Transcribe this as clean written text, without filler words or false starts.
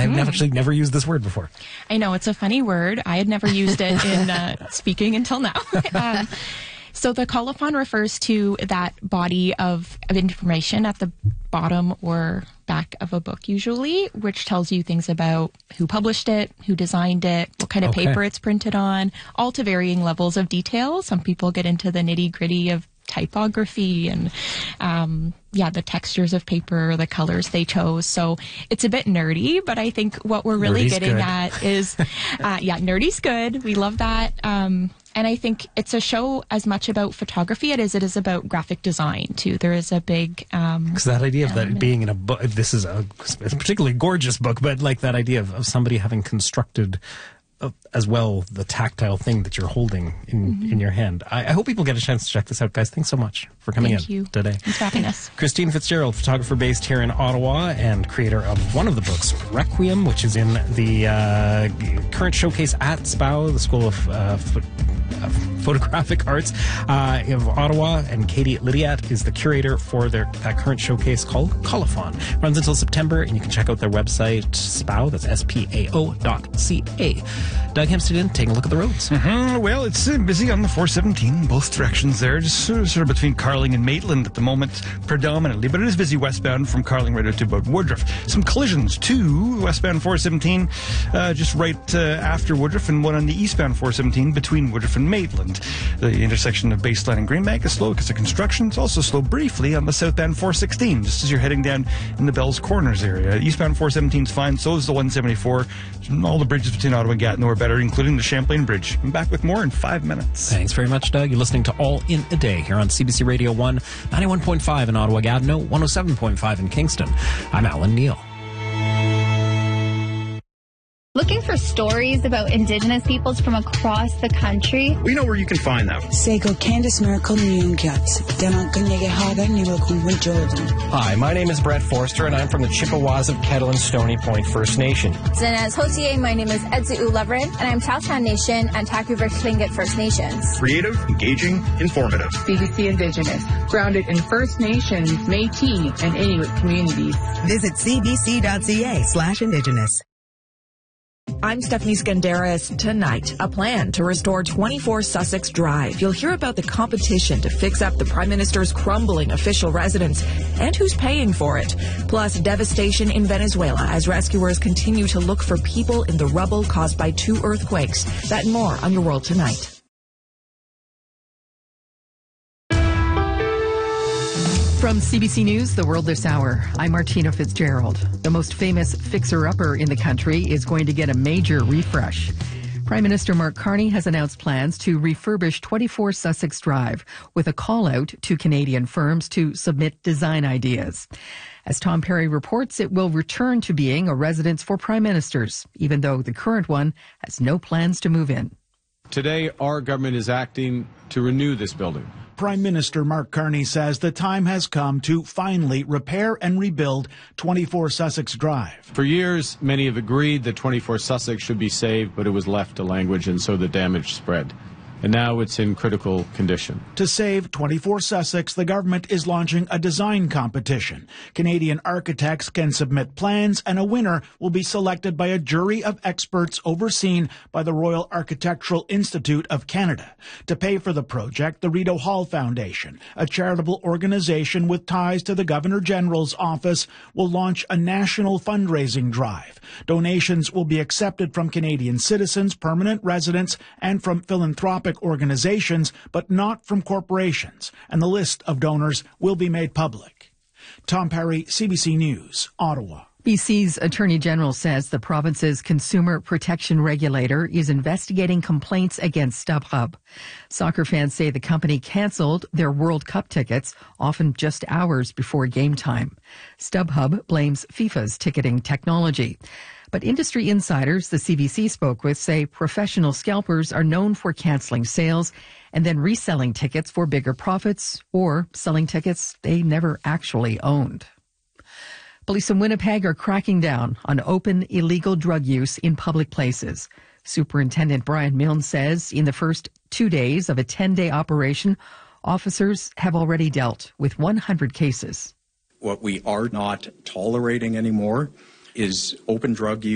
I've actually never used this word before. I know, it's a funny word. I had never used it in speaking until now. So the colophon refers to that body of information at the bottom or back of a book usually, which tells you things about who published it, who designed it, what kind of paper it's printed on, all to varying levels of detail. Some people get into the nitty-gritty of typography and the textures of paper, the colors they chose. So it's a bit nerdy, but I think what we're really getting at is nerdy's good. We love that. And I think it's a show as much about photography as it is about graphic design too. There is a big because that idea of that being in a book, this is it's a particularly gorgeous book, but like that idea of somebody having constructed as well the tactile thing that you're holding in your hand. I hope people get a chance to check this out, guys. Thanks so much for coming in today. Thanks for having us. Christine Fitzgerald, photographer based here in Ottawa and creator of one of the books, Requiem, which is in the current showcase at SPOW, the School of Photographic Arts of Ottawa, and Katie Lydiat is the curator for that current showcase called Colophon. Runs until September, and you can check out their website, SPAO, that's SPAO.ca. Doug Hempstead, taking a look at the roads. Well, it's busy on the 417, both directions there, just sort of between Carling and Maitland at the moment, predominantly, but it is busy westbound from Carling right out to about Woodruff. Some collisions, too, westbound 417, just right after Woodruff, and one on the eastbound 417 between Woodruff and Maitland. The intersection of Baseline and Greenbank is slow because of construction. It's also slow briefly on the southbound 416, just as you're heading down in the Bells Corners area. Eastbound 417 is fine, so is the 174. All the bridges between Ottawa and Gatineau are better, including the Champlain Bridge. I'm back with more in 5 minutes. Thanks very much, Doug. You're listening to All in a Day here on CBC Radio 1, 91.5 in Ottawa, Gatineau, 107.5 in Kingston. I'm Alan Neal. Looking for stories about Indigenous peoples from across the country? We know where you can find them. Hi, my name is Brett Forster, and I'm from the Chippewas of Kettle and Stony Point First Nation. Zinaz Hotier, my name is Edzu Levrin, and I'm Tahltan Nation and Taku-River Tlingit First Nations. Creative, engaging, informative. CBC Indigenous, grounded in First Nations, Métis, and Inuit communities. Visit cbc.ca/Indigenous. I'm Stephanie Skandaris. Tonight, a plan to restore 24 Sussex Drive. You'll hear about the competition to fix up the Prime Minister's crumbling official residence and who's paying for it. Plus, devastation in Venezuela as rescuers continue to look for people in the rubble caused by 2 earthquakes. That and more on Your World Tonight. From CBC News, The World This Hour, I'm Martina Fitzgerald. The most famous fixer-upper in the country is going to get a major refresh. Prime Minister Mark Carney has announced plans to refurbish 24 Sussex Drive with a call-out to Canadian firms to submit design ideas. As Tom Perry reports, it will return to being a residence for prime ministers, even though the current one has no plans to move in. Today, our government is acting to renew this building. Prime Minister Mark Carney says the time has come to finally repair and rebuild 24 Sussex Drive. For years, many have agreed that 24 Sussex should be saved, but it was left to language, and so the damage spread. And now it's in critical condition. To save 24 Sussex, the government is launching a design competition. Canadian architects can submit plans, and a winner will be selected by a jury of experts overseen by the Royal Architectural Institute of Canada. To pay for the project, the Rideau Hall Foundation, a charitable organization with ties to the Governor-General's office, will launch a national fundraising drive. Donations will be accepted from Canadian citizens, permanent residents, and from philanthropic organizations, but not from corporations, and the list of donors will be made public. Tom Perry, CBC News, Ottawa. BC's Attorney General says the province's consumer protection regulator is investigating complaints against StubHub. Soccer fans say the company canceled their World Cup tickets, often just hours before game time. StubHub blames FIFA's ticketing technology. But industry insiders the CBC spoke with say professional scalpers are known for canceling sales and then reselling tickets for bigger profits or selling tickets they never actually owned. Police in Winnipeg are cracking down on open illegal drug use in public places. Superintendent Brian Milne says in the first 2 days of a 10-day operation, officers have already dealt with 100 cases. What we are not tolerating anymore is open drug use